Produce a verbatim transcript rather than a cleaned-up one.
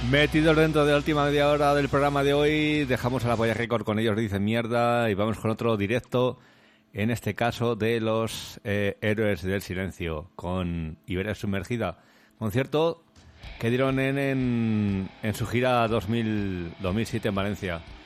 Metidos dentro de la última media hora del programa de hoy, dejamos a la Polla Record con Ellos Dicen Mierda y vamos con otro directo, en este caso de los eh, Héroes del Silencio, con Iberia Sumergida. Concierto que dieron en, en, en su gira dos mil, dos mil siete en Valencia.